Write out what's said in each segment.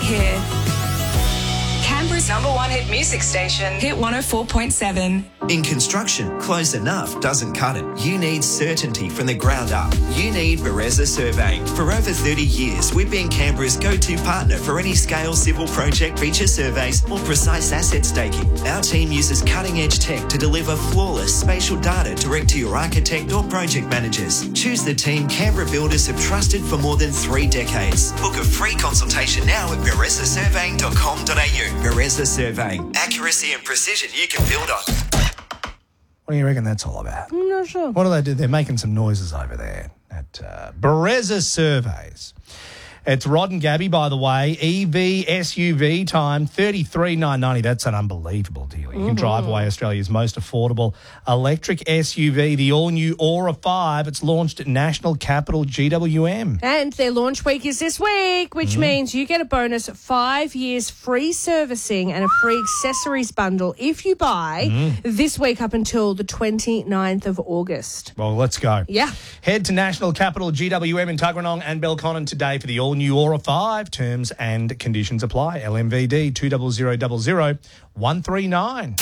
here. Canberra's #1 hit music station, Hit 104.7. In construction, close enough doesn't cut it. You need certainty from the ground up. You need Bereza Surveying. For over 30 years, we've been Canberra's go-to partner for any scale civil project feature surveys or precise asset staking. Our team uses cutting-edge tech to deliver flawless spatial data direct to your architect or project managers. Choose the team Canberra builders have trusted for more than 3 decades. Book a free consultation now at berezasurveying.com.au. Bereza Surveying. Accuracy and precision you can build on. What do you reckon that's all about? I'm not sure. What do they do? They're making some noises over there at Bereza Surveys. It's Rod and Gabby, by the way. EV SUV time, $33,990. That's an unbelievable deal. You can drive away Australia's most affordable electric SUV, the all-new Aura 5. It's launched at National Capital GWM. And their launch week is this week, which means you get a bonus 5 years free servicing and a free accessories bundle if you buy this week up until the 29th of August. Well, let's go. Yeah. Head to National Capital GWM in Tuggeranong and Belconnen today for the all-new Aura 5. Terms and conditions apply. LMVD 20000 139.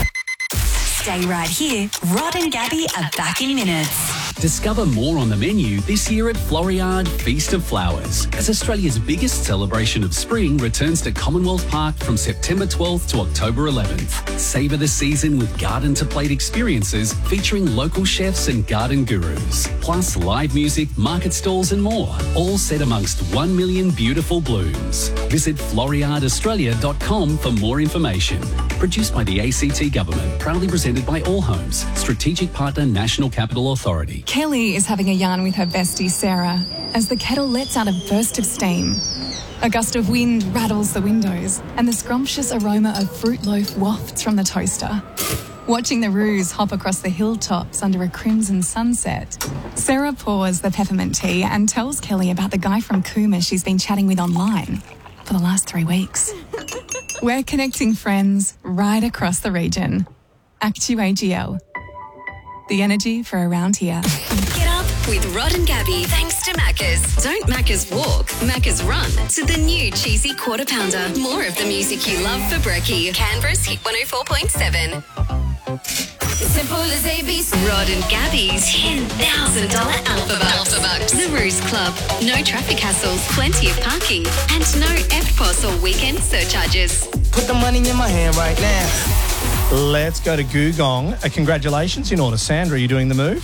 Stay right here. Rod and Gabby are back in minutes. Discover more on the menu this year at Floriade Feast of Flowers, as Australia's biggest celebration of spring returns to Commonwealth Park from September 12th to October 11th. Savour the season with garden-to-plate experiences featuring local chefs and garden gurus, plus live music, market stalls and more, all set amongst 1 million beautiful blooms. Visit floriadeaustralia.com for more information. Produced by the ACT Government, proudly presented by All Homes, strategic partner National Capital Authority. Kelly is having a yarn with her bestie Sarah as the kettle lets out a burst of steam. A gust of wind rattles the windows and the scrumptious aroma of fruit loaf wafts from the toaster. Watching the roos hop across the hilltops under a crimson sunset, Sarah pours the peppermint tea and tells Kelly about the guy from Cooma she's been chatting with online for the last 3 weeks. We're connecting friends right across the region. ActuAGL. The energy for around here. Get up with Rod and Gabby. Thanks to Macca's. Don't Macca's walk, Macca's run to the new cheesy quarter pounder. More of the music you love for brekkie. Canberra's Hit 104.7. Simple as ABC. Rod and Gabby's $10,000 Alpha The Ruse Club. No traffic hassles, plenty of parking, and no EFTPOS or weekend surcharges. Put the money in my hand right now. Let's go to Googong. Congratulations in order. Sandra, are you doing the move?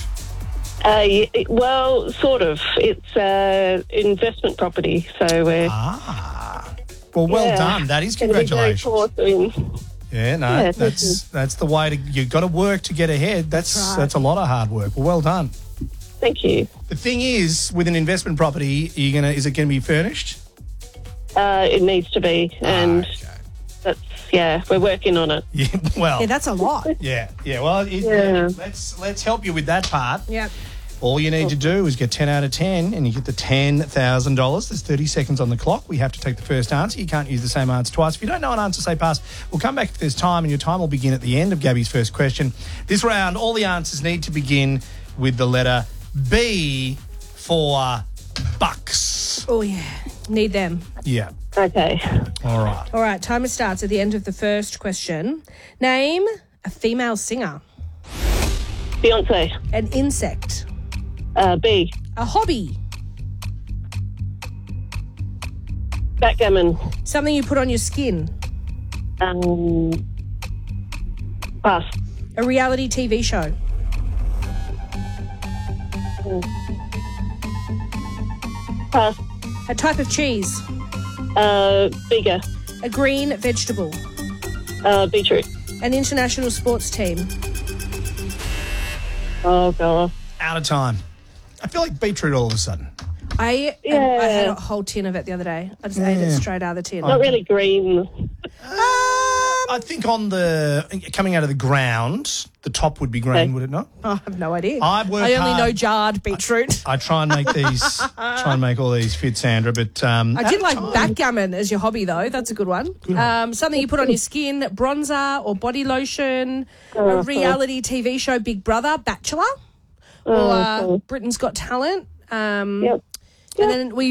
Well, sort of. It's investment property, so we're... Well, done. That is congratulations. Yeah, no, Yeah, that's the way to... You've got to work to get ahead. That's a lot of hard work. Well done. Thank you. The thing is, with an investment property, is it going to be furnished? It needs to be, and we're working on it. Yeah, well... Yeah, that's a lot. Yeah. Well, let's help you with that part. Yep. All you need to do is get 10 out of 10 and you get the $10,000. There's 30 seconds on the clock. We have to take the first answer. You can't use the same answer twice. If you don't know an answer, say pass. We'll come back if there's time, and your time will begin at the end of Gabby's first question. This round, all the answers need to begin with the letter B for bucks. Oh, yeah. Need them. Yeah. Okay. All right. All right, timer starts at the end of the first question. Name a female singer. Beyonce. An insect. B. A hobby. Backgammon. Something you put on your skin. Pass. A reality TV show. Pass. A type of cheese. Bigger. A green vegetable. Beetroot. An international sports team. Oh, God. Out of time. I feel like beetroot all of a sudden. I had a whole tin of it the other day. I just ate it straight out of the tin. Not really green. I think on coming out of the ground, the top would be green, would it not? I have no idea. I only know jarred beetroot. I try and make all these fit, Sandra, but I did like backgammon as your hobby, though. That's a good one. Something you put on your skin, bronzer or body lotion, a reality TV show, Big Brother, Bachelor, or Britain's Got Talent. Yep. And then we